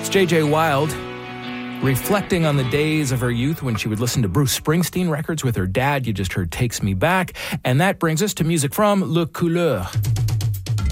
It's J.J. Wilde, reflecting on the days of her youth when she would listen to Bruce Springsteen records with her dad. You just heard Takes Me Back. And that brings us to music from Le Couleur.